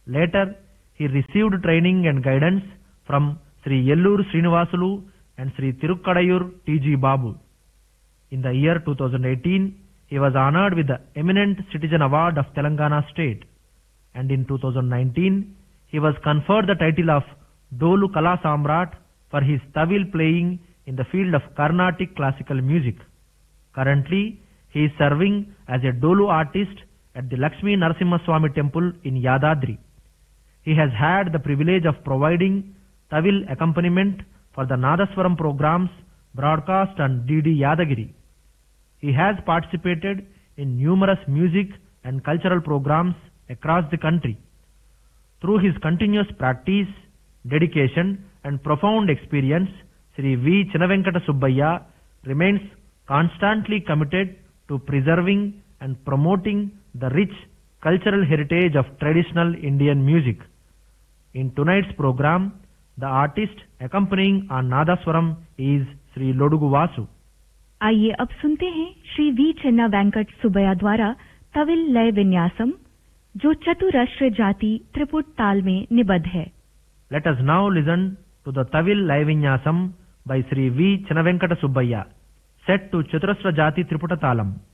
Later, he received training and guidance from Sri Yellur Srinivasulu and Sri Tirukkadayur T.G. Babu. In the year 2018, he was honored with the Eminent Citizen Award of Telangana State, and in 2019, he was conferred the title of Dolu Kala Samrat for his Tawil playing in the field of Carnatic classical music. Currently, he is serving as a Dolu artist at the Lakshmi Narasimha Temple in Yadadri. He has had the privilege of providing Tawil accompaniment for the Nadaswaram programs broadcast on DD Yadagiri. He has participated in numerous music and cultural programs across the country. Through his continuous practice, dedication and profound experience, Sri V. Chinavenkata Subbaiah remains constantly committed to preserving and promoting the rich cultural heritage of traditional Indian music. In tonight's program, the artist accompanying on Nadaswaram is Sri Lodugu Vasu. आइए अब सुनते हैं Shri we चिन्ना वेंकट सुब्बैया द्वारा तविल लय विन्यासम, जो चतुरश्र जाति त्रिपुट ताल में निबद्ध है. Let us now listen to the Tawil Lay Vinyasam by Sri V. Chinavenkata Subbaiah, set to Chaturasra Jati Triputa Talam.